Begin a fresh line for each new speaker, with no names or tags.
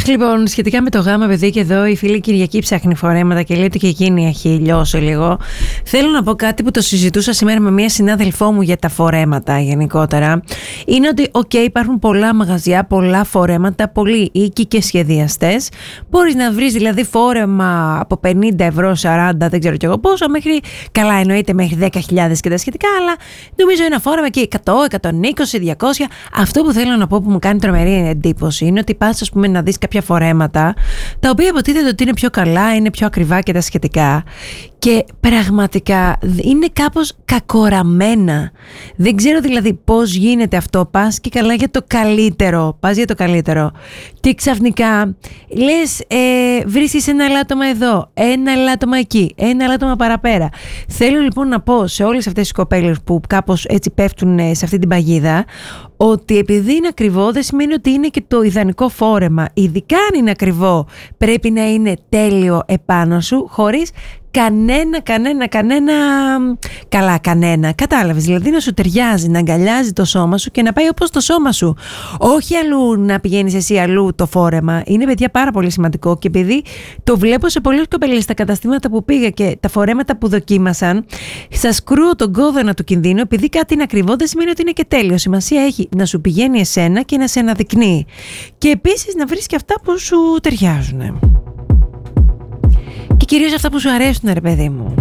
Λοιπόν, σχετικά με το γάμα, παιδί, και εδώ η φίλη Κυριακή ψάχνει φορέματα και λέει ότι και εκείνη έχει λιώσει λίγο. Θέλω να πω κάτι που το συζητούσα σήμερα με μία συνάδελφό μου για τα φορέματα γενικότερα. Είναι ότι, υπάρχουν πολλά μαγαζιά, πολλά φορέματα, πολλοί οίκοι και σχεδιαστές. Μπορείς να βρεις δηλαδή φόρεμα από 50 ευρώ, 40, δεν ξέρω κι εγώ πόσο, μέχρι, καλά εννοείται μέχρι 10.000 και τα σχετικά, αλλά νομίζω ένα φόρεμα και 100, 120, 200. Αυτό που θέλω να πω που μου κάνει τρομερή εντύπωση είναι ότι πας, ας πούμε, να δεις κάποια φορέματα τα οποία υποτίθεται ότι είναι πιο καλά, είναι πιο ακριβά και τα σχετικά, και πραγματικά είναι κάπως κακοραμμένα. Δεν ξέρω δηλαδή πώς γίνεται αυτό. Πας και καλά για το καλύτερο, πας για το καλύτερο και ξαφνικά λες βρίσκεις ένα ελάττωμα εδώ, ένα ελάττωμα εκεί, ένα ελάττωμα παραπέρα. Θέλω λοιπόν να πω σε όλες αυτές τις κοπέλες που κάπως έτσι πέφτουν σε αυτή την παγίδα, ότι επειδή είναι ακριβό δεν σημαίνει ότι είναι και το ιδανικό φόρεμα. Ειδικά αν είναι ακριβό, πρέπει να είναι τέλειο επάνω σου, χωρίς κανένα. Κατάλαβες, δηλαδή να σου ταιριάζει, να αγκαλιάζει το σώμα σου και να πάει όπως το σώμα σου. Όχι αλλού να πηγαίνεις εσύ αλλού το φόρεμα. Είναι, παιδιά, πάρα πολύ σημαντικό, και επειδή το βλέπω σε πολλές κοπέλες στα καταστήματα που πήγα και τα φορέματα που δοκίμασαν, σας κρούω τον κόδωνα του κινδύνου. Επειδή κάτι είναι ακριβό δεν σημαίνει ότι είναι και τέλειο. Σημασία έχει να σου πηγαίνει εσένα και να σε αναδεικνύει. Και επίσης να βρεις και αυτά που σου ταιριάζουν. Και κυρίως αυτά που σου αρέσουν, ρε παιδί μου.